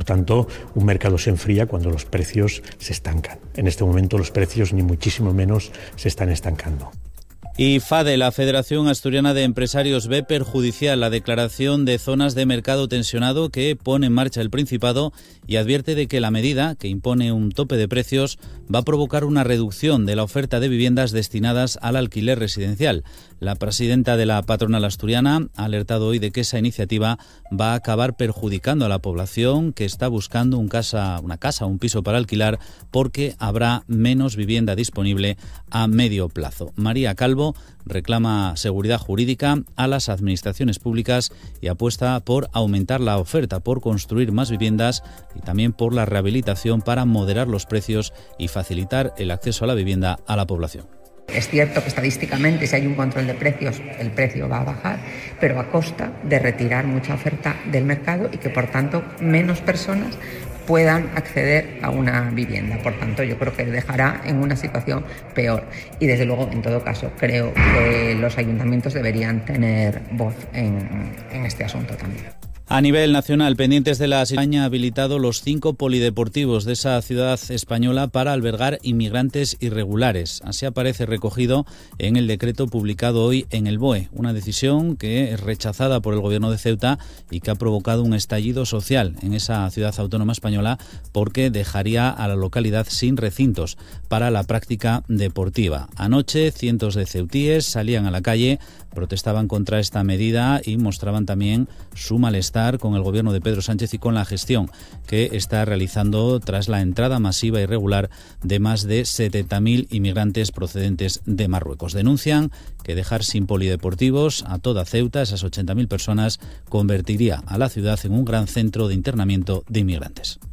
tanto, un mercado se enfría cuando los precios se estancan. En este momento los precios ni muchísimo menos se están estancando. Y FADE, la Federación Asturiana de Empresarios, ve perjudicial la declaración de zonas de mercado tensionado que pone en marcha el Principado y advierte de que la medida, que impone un tope de precios, va a provocar una reducción de la oferta de viviendas destinadas al alquiler residencial. La presidenta de la patronal asturiana ha alertado hoy de que esa iniciativa va a acabar perjudicando a la población que está buscando una casa o un piso para alquilar, porque habrá menos vivienda disponible a medio plazo. María Calvo reclama seguridad jurídica a las administraciones públicas y apuesta por aumentar la oferta, por construir más viviendas y también por la rehabilitación para moderar los precios y facilitar el acceso a la vivienda a la población. Es cierto que estadísticamente, si hay un control de precios, el precio va a bajar, pero a costa de retirar mucha oferta del mercado y que, por tanto, menos personas puedan acceder a una vivienda. Por tanto, yo creo que dejará en una situación peor. Y, desde luego, en todo caso, creo que los ayuntamientos deberían tener voz en este asunto también. A nivel nacional, pendientes de la España ha habilitado los 5 polideportivos de esa ciudad española para albergar inmigrantes irregulares. Así aparece recogido en el decreto publicado hoy en el BOE, una decisión que es rechazada por el gobierno de Ceuta y que ha provocado un estallido social en esa ciudad autónoma española, porque dejaría a la localidad sin recintos para la práctica deportiva. Anoche, cientos de ceutíes salían a la calle, protestaban contra esta medida y mostraban también su malestar con el gobierno de Pedro Sánchez y con la gestión que está realizando tras la entrada masiva e irregular de más de 70.000 inmigrantes procedentes de Marruecos. Denuncian que dejar sin polideportivos a toda Ceuta, esas 80.000 personas, convertiría a la ciudad en un gran centro de internamiento de inmigrantes.